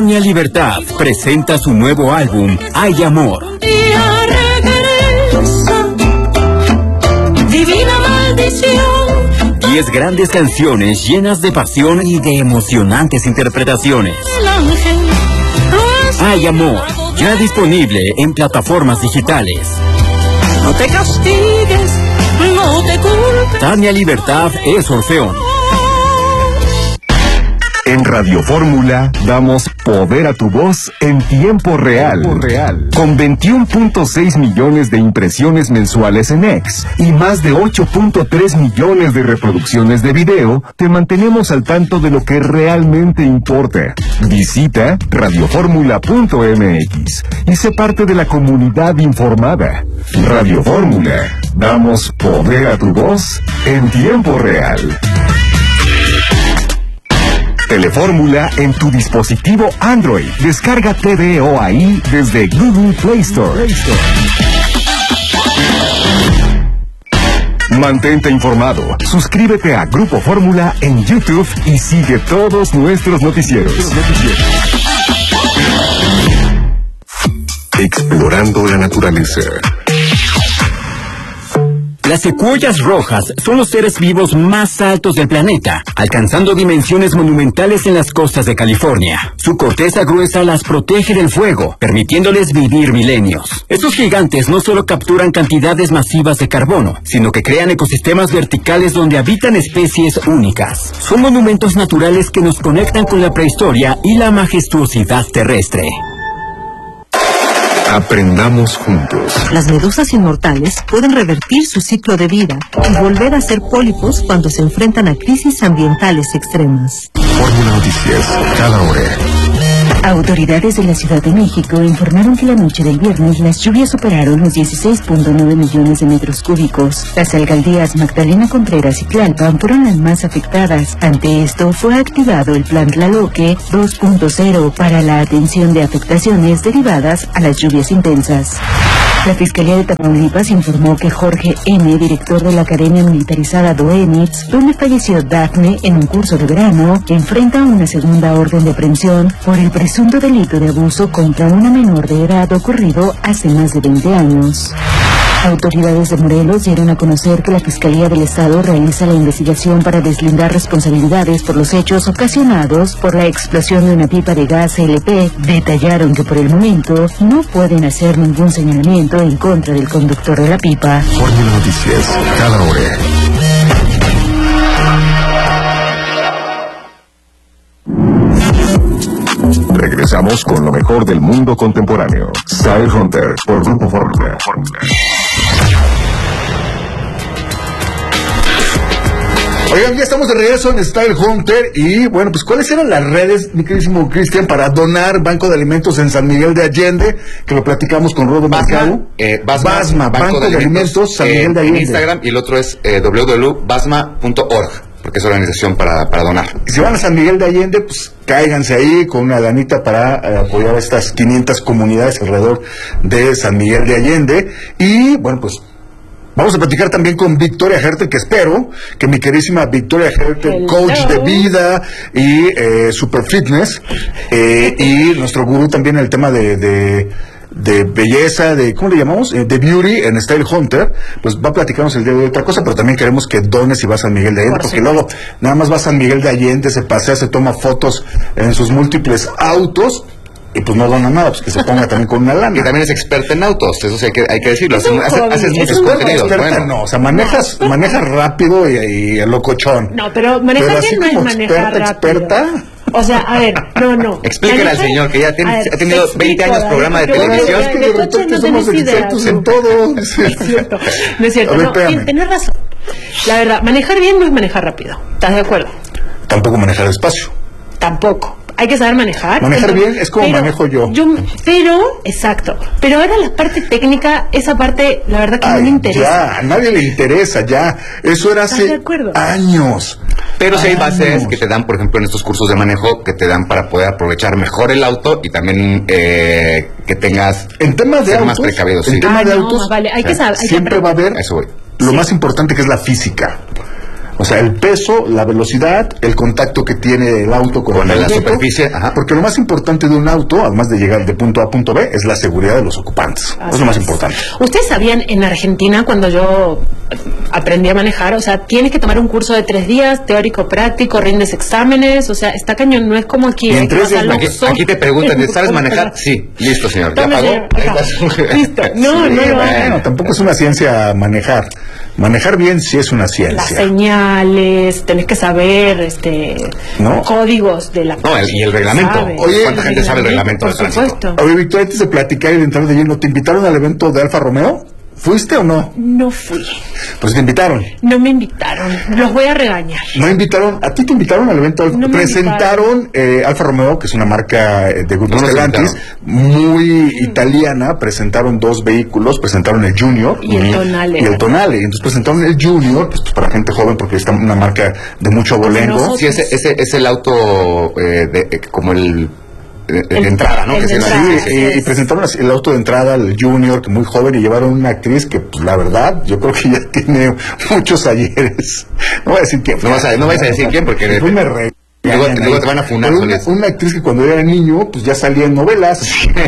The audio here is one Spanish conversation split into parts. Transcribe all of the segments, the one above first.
Tania Libertad presenta su nuevo álbum, Hay Amor. Divina maldición. 10 grandes canciones llenas de pasión y de emocionantes interpretaciones. Hay Amor, ya disponible en plataformas digitales. No te castigues, no te culpes. Tania Libertad es Orfeón. En Radio Fórmula damos poder a tu voz en tiempo real. Con 21.6 millones de impresiones mensuales en X y más de 8.3 millones de reproducciones de video, te mantenemos al tanto de lo que realmente importa. Visita radioformula.mx y sé parte de la comunidad informada. Radio Fórmula, damos poder a tu voz en tiempo real. Telefórmula en tu dispositivo Android. Descarga TVO ahí desde Google Play Store. Mantente informado. Suscríbete a Grupo Fórmula en YouTube y sigue todos nuestros noticieros. Explorando la naturaleza. Las secuoyas rojas son los seres vivos más altos del planeta, alcanzando dimensiones monumentales en las costas de California. Su corteza gruesa las protege del fuego, permitiéndoles vivir milenios. Estos gigantes no solo capturan cantidades masivas de carbono, sino que crean ecosistemas verticales donde habitan especies únicas. Son monumentos naturales que nos conectan con la prehistoria y la majestuosidad terrestre. Aprendamos juntos. Las medusas inmortales pueden revertir su ciclo de vida y volver a ser pólipos cuando se enfrentan a crisis ambientales extremas. Fórmula Noticias, cada hora. Autoridades de la Ciudad de México informaron que la noche del viernes las lluvias superaron los 16.9 millones de metros cúbicos. Las alcaldías Magdalena Contreras y Tlalpan fueron las más afectadas. Ante esto, fue activado el Plan Tlaloque 2.0 para la atención de afectaciones derivadas a las lluvias intensas. La Fiscalía de Tamaulipas informó que Jorge N., director de la Academia Militarizada Doenitz, donde falleció Dafne en un curso de verano, enfrenta una segunda orden de aprehensión por el presunto delito de abuso contra una menor de edad ocurrido hace más de 20 años. Autoridades de Morelos dieron a conocer que la Fiscalía del Estado realiza la investigación para deslindar responsabilidades por los hechos ocasionados por la explosión de una pipa de gas LP. Detallaron que por el momento no pueden hacer ningún señalamiento en contra del conductor de la pipa. Fórmula Noticias, cada hora. Regresamos con lo mejor del mundo contemporáneo. Style Hunter por Grupo Fórmula. Oigan, ya estamos de regreso en Style Hunter y bueno, pues ¿cuáles eran las redes, mi queridísimo Cristian, para donar Banco de Alimentos en San Miguel de Allende? Que lo platicamos con Rodo Mercado. Basma, Banco de Alimentos San Miguel de Allende. En Instagram, y el otro es www.basma.org, porque es organización para donar. Y si van a San Miguel de Allende, pues cáiganse ahí con una lanita para apoyar a estas 500 comunidades alrededor de San Miguel de Allende. Y bueno, pues vamos a platicar también con Victoria Hertel, que espero que mi queridísima Victoria Hertel, coach de vida y super fitness, y nuestro gurú también en el tema de belleza, ¿cómo le llamamos? De beauty en Style Hunter, pues va a platicarnos el día de hoy otra cosa, pero también queremos que dones si vas a San Miguel de Allende, porque luego nada más va a San Miguel de Allende, se pasea, se toma fotos en sus múltiples autos, y pues no dona nada, pues que se ponga también con una lana. Y también es experta en autos, eso sí hay que decirlo. Haces muchos contenidos. Bueno. No, o sea, manejas rápido y el locochón. No, pero manejar bien no es manejar rápido. ¿Experta? O sea, a ver, no. Explíquele al señor que ya ha tenido 20 años programa de televisión. Es que de repente somos expertos en todo. No es cierto, no, tenés razón. La verdad, manejar bien no es manejar rápido. ¿Estás de acuerdo? Tampoco manejar despacio. Tampoco. Hay que saber manejar. Manejar bien es como manejo yo. Exacto. Pero ahora la parte técnica, esa parte, la verdad que no me interesa. Ya, a nadie le interesa, ya. Eso era hace años. Pero si hay bases que te dan, por ejemplo, en estos cursos de manejo, que te dan para poder aprovechar mejor el auto y también que tengas... En temas de autos, más precavido, en temas de autos, vale, hay que saber. Siempre va a haber lo más importante, que es la física. O sea, el peso, la velocidad, el contacto que tiene el auto con la superficie. Ajá. Porque lo más importante de un auto, además de llegar de punto A a punto B, es la seguridad de los ocupantes. Es lo más importante. Ustedes sabían, en Argentina, cuando yo aprendí a manejar, o sea, tienes que tomar un curso de 3 días, teórico práctico, rindes exámenes, o sea, está cañón, no es como aquí. Aquí te preguntan, ¿sabes manejar? Sí, listo, señor. ¿Ya pagó? Listo. No, tampoco es una ciencia manejar. Manejar bien sí es una ciencia. Las señales, tenés que saber códigos de la... No, y el reglamento. Oye, ¿cuánta gente sabe el reglamento del tránsito? Oye, Victoria, antes de platicar y de entrar de lleno, ¿te invitaron al evento de Alfa Romeo? ¿Fuiste o no? No fui. Pues te invitaron. No me invitaron. Los voy a regañar. No invitaron. ¿A ti te invitaron al evento? No presentaron Alfa Romeo, que es una marca de Grupo Stellantis, muy italiana. Presentaron 2 vehículos. Presentaron el Junior y el Tonale. Y entonces presentaron el Junior, pues para gente joven, porque es una marca de mucho abolengo. Sí, ese es el auto como el... De entrada, ¿no? Y presentaron el auto de entrada al Junior, que muy joven, y llevaron una actriz que, pues, la verdad, yo creo que ya tiene muchos ayeres. No voy a decir quién. No vas a decir quién, porque después me re... Luego te van a funar. Una actriz que cuando era niño, pues ya salía en novelas.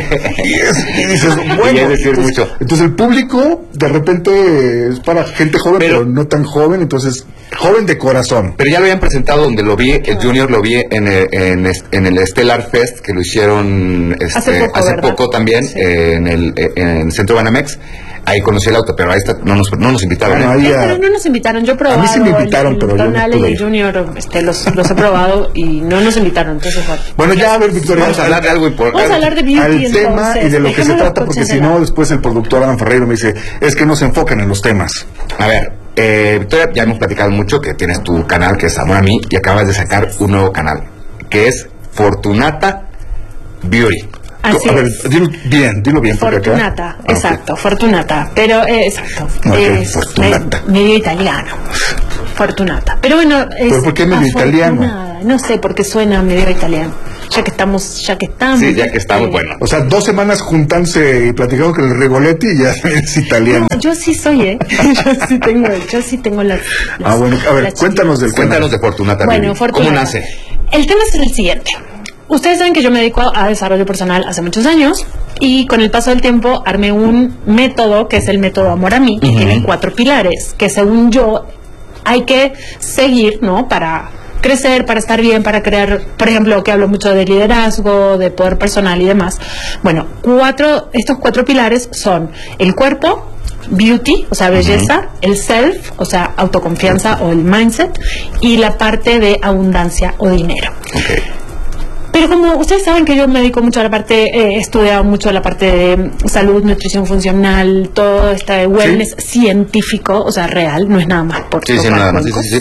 y dices, bueno, y decir mucho. Entonces el público, de repente, es para gente joven, pero no tan joven, entonces, joven de corazón. Pero ya lo habían presentado donde lo vi, el Junior lo vi en el Stellar Fest, que lo hicieron hace poco también, sí. en el Centro Banamex. Ahí conocí el auto, pero ahí no nos invitaron. Pero no nos invitaron, yo he probado. A mí sí me invitaron, el pero Tonale y el Junior, los he probado y no nos invitaron, entonces bueno, ya a ver, Victoria, vamos a hablar de algo importante. Vamos a hablar de beauty, al tema y de lo que se trata, porque si no, después el productor Adam Ferreiro me dice, es que no se enfocan en los temas. A ver, Victoria, ya hemos platicado mucho que tienes tu canal, que es Amor a Mí, y acabas de sacar un nuevo canal, que es Fortunata Beauty. Así a ver, dilo bien. Fortunata, exacto, Fortunata, pero exacto, es Fortunata. Medio italiano, Fortunata, pero bueno, es ¿pero por qué medio italiano? No sé, porque suena medio italiano, ya que estamos, sí, ya que estamos, bueno. O sea, 2 semanas juntándose y platicando con el Rigoletti y ya es italiano. No, yo sí soy, yo sí tengo las bueno, a ver, cuéntanos de Fortunata. Bueno, Fortunata. ¿Cómo nace? El tema es el siguiente. Ustedes saben que yo me dedico a desarrollo personal hace muchos años y con el paso del tiempo armé un método que es el método Amor a Mí, que tiene 4 pilares que según yo hay que seguir, ¿no? Para crecer, para estar bien, para crear, por ejemplo, que hablo mucho de liderazgo, de poder personal y demás. Bueno, estos 4 pilares son el cuerpo, beauty, o sea, belleza, el self, o sea, autoconfianza o el mindset, y la parte de abundancia o dinero. Okay. Pero como ustedes saben que yo me dedico mucho a la parte, he estudiado mucho la parte de salud, nutrición funcional, todo este wellness científico, o sea, real, no es nada más por nada más, sí.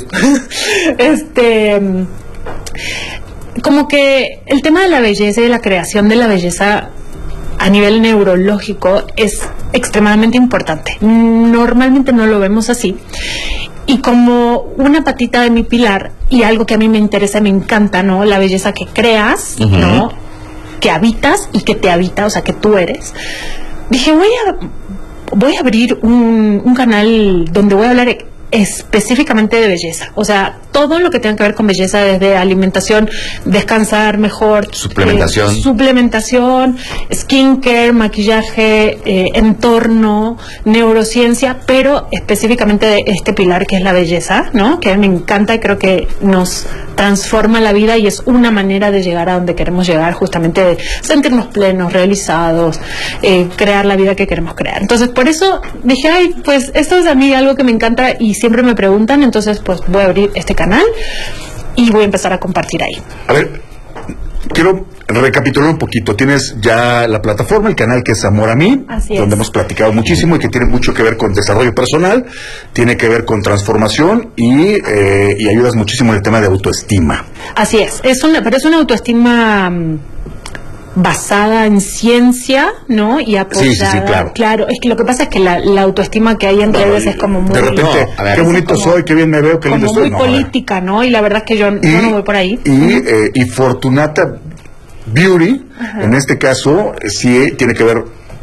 Como que el tema de la belleza y de la creación de la belleza a nivel neurológico es extremadamente importante. Normalmente no lo vemos así. Y como una patita de mi pilar, y algo que a mí me interesa, me encanta, ¿no? La belleza que creas, ¿no? Que habitas y que te habita, o sea, que tú eres. Dije, voy a abrir un canal donde voy a hablar específicamente de belleza, o sea, todo lo que tenga que ver con belleza, desde alimentación, descansar mejor, suplementación, skincare, maquillaje, entorno, neurociencia, pero específicamente de este pilar que es la belleza, ¿no? Que me encanta y creo que nos transforma la vida y es una manera de llegar a donde queremos llegar, justamente de sentirnos plenos, realizados, crear la vida que queremos crear. Entonces, por eso dije, pues esto es a mí algo que me encanta y siempre me preguntan, entonces pues voy a abrir este canal y voy a empezar a compartir ahí. A ver, quiero recapitular un poquito. Tienes ya la plataforma, el canal que es Amor a Mí, donde hemos platicado muchísimo y que tiene mucho que ver con desarrollo personal, tiene que ver con transformación y ayudas muchísimo en el tema de autoestima. Así es, pero es una autoestima basada en ciencia, ¿no? Y apoyada. Sí, claro. Es que lo que pasa es que la autoestima que hay en redes es como muy... De repente, qué bonito soy, qué bien me veo, qué lindo estoy. Como muy política, ¿no? Y la verdad es que yo no voy por ahí. Y Fortunata Beauty, en este caso, sí tiene que ver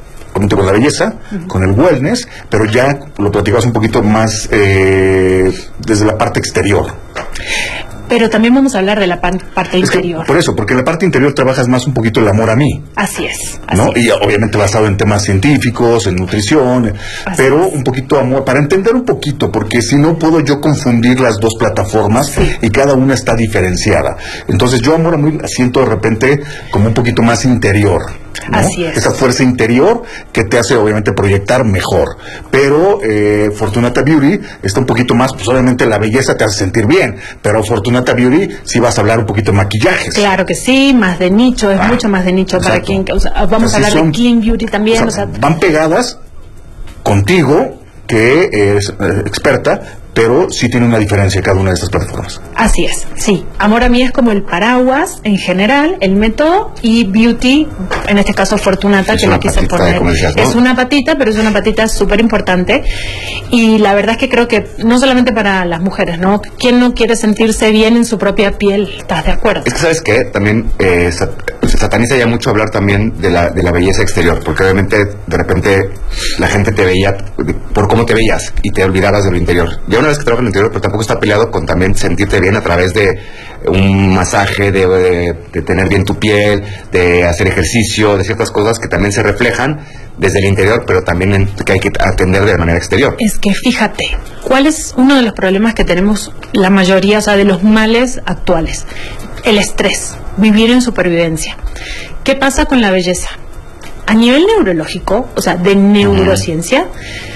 justamente con la belleza, con el wellness, pero ya lo platicabas un poquito más desde la parte exterior. Pero también vamos a hablar de la parte interior. Por eso, porque en la parte interior trabajas más un poquito el amor a mí. Así es. ¿No? Y obviamente basado en temas científicos, en nutrición, pero un poquito amor, para entender un poquito, porque si no puedo yo confundir las dos plataformas y cada una está diferenciada. Entonces yo amor a mí siento de repente como un poquito más interior. ¿no? Así es. Esa fuerza interior que te hace obviamente proyectar mejor. Pero Fortunata Beauty está un poquito más, pues obviamente la belleza te hace sentir bien, pero Fortunata Beauty sí vas a hablar un poquito de maquillajes. Claro que sí, más de nicho, es mucho más de nicho. Para quien, vamos a hablar de Clean Beauty también. Van pegadas contigo, que es experta, pero sí tiene una diferencia cada una de estas plataformas. Así es, sí. Amor a mí es como el paraguas en general, el método, y Beauty, en este caso Fortunata, que lo quise poner. Es una patita, pero es una patita súper importante. Y la verdad es que creo que no solamente para las mujeres, ¿no? ¿Quién no quiere sentirse bien en su propia piel? ¿Estás de acuerdo? Es que, ¿sabes qué? También se sataniza ya mucho hablar también de la belleza exterior, porque obviamente de repente la gente te veía por cómo te veías y te olvidabas de lo interior. Ya una vez que trabajas en el interior, pero tampoco está peleado con también sentirte bien a través de un masaje, de tener bien tu piel, de hacer ejercicio, de ciertas cosas que también se reflejan desde el interior, pero también que hay que atender de manera exterior. Es que fíjate, ¿cuál es uno de los problemas que tenemos la mayoría, o sea, de los males actuales? El estrés, vivir en supervivencia. ¿Qué pasa con la belleza? A nivel neurológico, o sea, de neurociencia,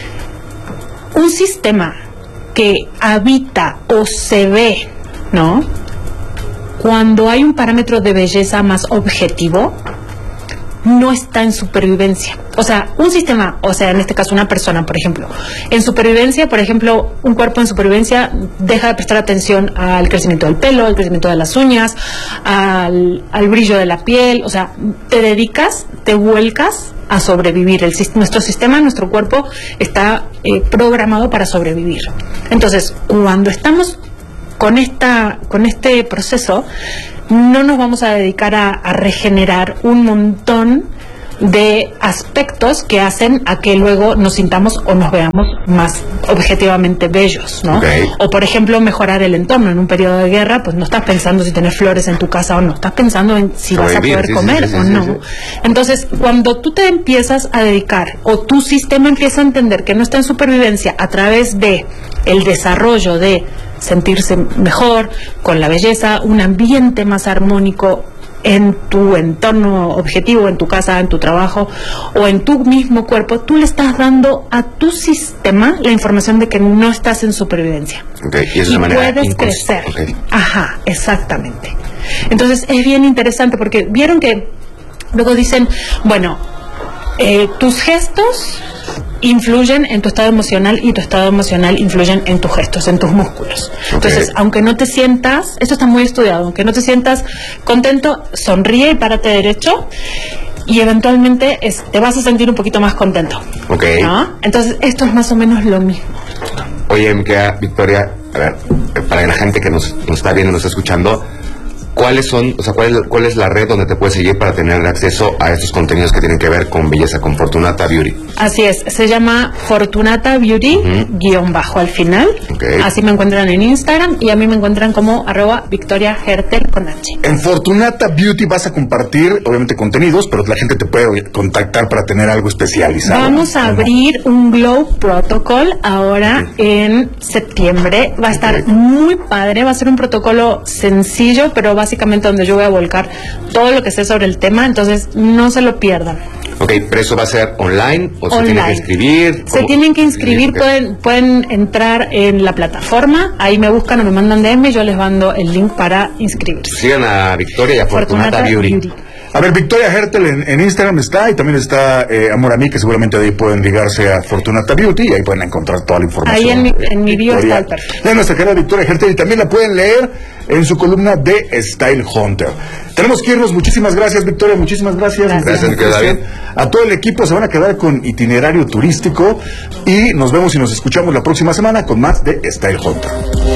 un sistema que habita o se ve, ¿no? Cuando hay un parámetro de belleza más objetivo, no está en supervivencia. O sea, un sistema, o sea, en este caso una persona, por ejemplo, en supervivencia, por ejemplo, un cuerpo en supervivencia deja de prestar atención al crecimiento del pelo, al crecimiento de las uñas, al brillo de la piel, o sea, te dedicas, te vuelcas a sobrevivir. Nuestro sistema, nuestro cuerpo está programado para sobrevivir. Entonces, cuando estamos con este proceso, no nos vamos a dedicar a regenerar un montón de aspectos que hacen a que luego nos sintamos o nos veamos más objetivamente bellos, ¿no? Okay. O por ejemplo mejorar el entorno. En un periodo de guerra, pues no estás pensando si tenés flores en tu casa o no, estás pensando en si vas a poder comer o no. Entonces, cuando tú te empiezas a dedicar, o tu sistema empieza a entender que no está en supervivencia a través de el desarrollo de sentirse mejor, con la belleza, un ambiente más armónico en tu entorno objetivo, en tu casa, en tu trabajo o en tu mismo cuerpo, tú le estás dando a tu sistema la información de que no estás en supervivencia. Okay. Y, de manera puedes crecer. Okay. Ajá, exactamente. Entonces es bien interesante porque vieron que luego dicen, bueno, tus gestos influyen en tu estado emocional y tu estado emocional influyen en tus gestos, en tus músculos. Entonces, aunque no te sientas, esto está muy estudiado, aunque no te sientas contento, sonríe y párate derecho y eventualmente te vas a sentir un poquito más contento. Okay. ¿No? Entonces, esto es más o menos lo mismo. Oye, me queda, Victoria, a ver, para la gente que nos está viendo, nos está escuchando, ¿cuáles son, o sea, cuál es la red donde te puedes seguir para tener acceso a estos contenidos que tienen que ver con belleza, con Fortunata Beauty? Así es, se llama Fortunata Beauty, _ al final. Okay. Así me encuentran en Instagram y a mí me encuentran como @Victoria Hertel con H. En Fortunata Beauty vas a compartir, obviamente, contenidos, pero la gente te puede contactar para tener algo especializado. Vamos a abrir un Glow Protocol ahora en septiembre. Va a estar muy padre, va a ser un protocolo sencillo, pero básicamente donde yo voy a volcar todo lo que sé sobre el tema, entonces no se lo pierdan. Ok, pero eso va a ser online o se tiene que inscribir. Se tienen que inscribir, pueden entrar en la plataforma, ahí me buscan o me mandan DM y yo les mando el link para inscribirse. Sigan a Victoria y a Fortunata Beauty. A ver, Victoria Hertel en Instagram está, y también está Amor a mí, que seguramente de ahí pueden ligarse a Fortunata Beauty y ahí pueden encontrar toda la información. Ahí en mi bio está el perfil. De nuestra querida Victoria Hertel, y también la pueden leer en su columna de Style Hunter. Tenemos que irnos. Muchísimas gracias, Victoria, muchísimas gracias. Gracias, David. A todo el equipo, se van a quedar con itinerario turístico y nos vemos y nos escuchamos la próxima semana con más de Style Hunter.